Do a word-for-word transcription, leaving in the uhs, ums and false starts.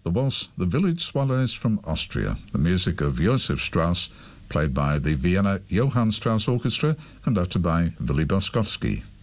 the waltz The Village Swallows from Austria, the music of Josef Strauss, played by the Vienna Johann Strauss Orchestra, conducted by Willy Boskowski.